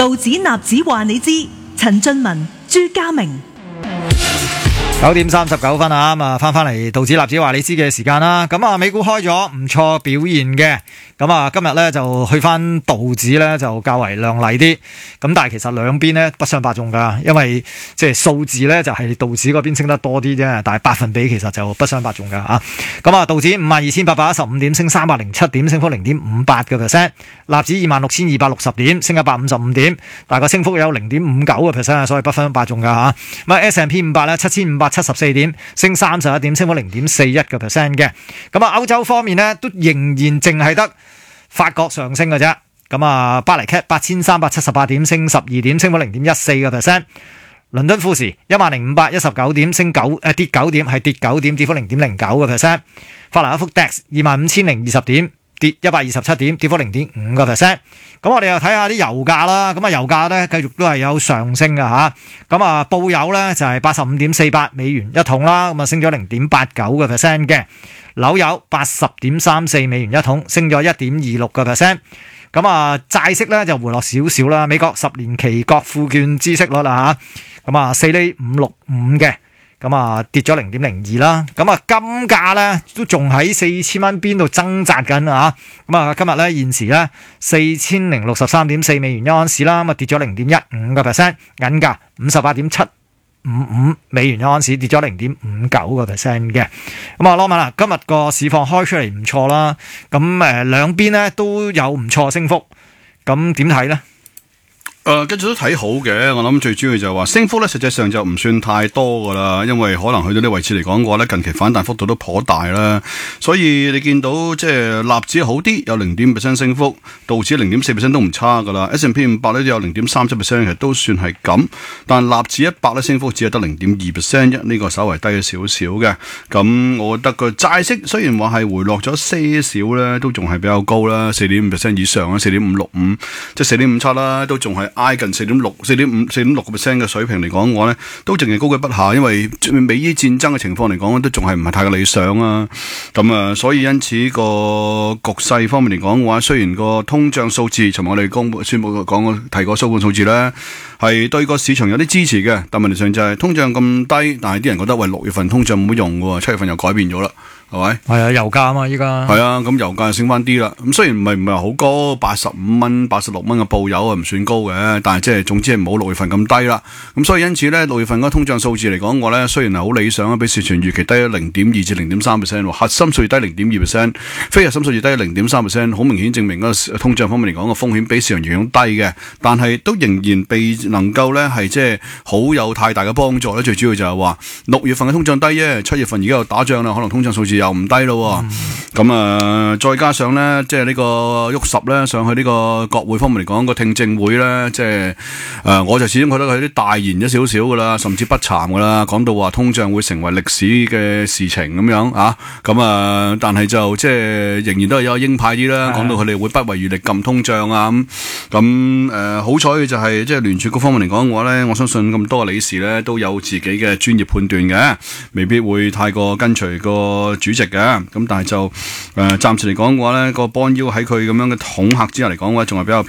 道指納指話你知，陳俊文、朱家明。 9:39啊，咁啊翻嚟道指納指話你知嘅時間啦。咁啊美股開咗唔錯表現嘅，咁啊今日咧就去翻道指咧就較為亮麗啲。咁但係其實兩邊咧不相伯仲噶，因為即係數字咧就係道指嗰邊升得多啲啫，但係百分比其實就不相伯仲噶吓。咁啊道指52,815點，升307點，升幅0.58%。納指26,260點，升155點，但係個升幅有0.59%，所以不相伯仲噶吓。咁啊 S&P 500咧7,574點，升31點，升幅0.41%嘅。咁啊歐洲方面咧都仍然淨係得法國上升嘅啫。咁啊巴黎 CAC 8,378點，升12點，升幅0.14%。倫敦富時10,519點，跌9點，係跌9點，跌幅0.09%。法蘭克福 DAX 25,020點，跌127點，跌幅0.5%。咁我哋又睇下啲油價啦。咁啊油價咧繼續都係有上升嘅吓。咁啊布油咧就係85.48美元一桶啦，咁啊升咗0.89% 嘅。紐油80.34美元一桶，升咗1.26%。咁啊債息咧就回落少少啦。美國10年期國庫券孳息率啦吓，咁啊4.565嘅。咁啊跌咗0.02啦。咁啊金價咧都仲喺4,000蚊邊度掙扎緊啊。咁啊今日咧現時咧4,063.4美元一盎司啦，咁啊跌咗0.15%。銀價58.755美元一盎司，跌咗0.59% 嘅。咁啊羅文啊，今日個市況開出嚟唔錯啦。咁兩邊咧都有唔錯升幅。咁點睇咧？ 繼續都睇好嘅，我諗最主要就係話升幅咧，實際上就唔算太多噶啦，因為可能去到呢位置嚟講嘅話咧，近期反彈幅度都頗大啦，所以你見到即係納指好啲，有0.5% 升幅，道指0.4% 都唔差噶啦 ，S&P 500咧都有0.37%，其實都算係咁，但納指100咧升幅只係得0.2%，呢個稍微低咗少少嘅。咁我覺得個債息雖然話係回落咗些少咧，都仲係比較高啦，4.5% 以上啦，4.565，即係4.57啦，都仲係挨近4.6% 嘅水平嚟講，我咧都淨係高居不下，因為美伊戰爭嘅情況嚟講，都仲係唔係太過理想啊。咁啊，所以因此個局勢方面嚟講嘅話，雖然個通脹數字，尋日我哋宣布提過收盤數字咧，係對個市場有啲支持嘅，但問題上就係通脹咁低，但係啲人覺得喂6月份通脹冇用嘅，7月份又改變咗啦。係咪？係啊，油價啊嘛，依家係啊，咁油價就升翻啲啦。咁雖然唔係好高，85蚊、86蚊嘅布油啊，唔算高嘅，但係即係總之係冇6月份咁低啦。咁所以因此咧，6月份嗰個通脹數字嚟講，我咧雖然係好理想啊，比市場預期低咗0.2至0.3%，核心數字低0.2%，非核心數字低0.3%，好明顯證明嗰個通脹方面嚟講個風險比市場預期低嘅，但係都仍然被能夠咧係即係好有太大嘅幫助咧。最主要就係話6月份嘅通脹低啫，7月份而家又打仗啦，可能通脹數字又唔低咯，咁再加上咧，即係呢個喐十咧上去呢個國會方面嚟講個聽證會咧，即係我就始終覺得佢啲大言咗少少噶啦，甚至不慚噶啦，講到話通脹會成為歷史嘅事情咁樣啊，咁但係就即係仍然都係有鷹派啲啦，講到佢哋會不遺餘力撳通脹啊咁好彩嘅就係即係聯儲局方面嚟講嘅話咧，我相信咁多嘅理事咧都有自己嘅專業判斷嘅，未必會太過跟隨個主席嘅，咁但係就暫時嚟講嘅話咧，個邦腰喺佢咁樣嘅恐嚇之下嚟講嘅話，仲係比較